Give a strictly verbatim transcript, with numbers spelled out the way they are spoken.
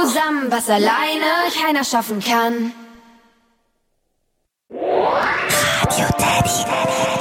zusammen, was alleine keiner schaffen kann. Radio Daddy.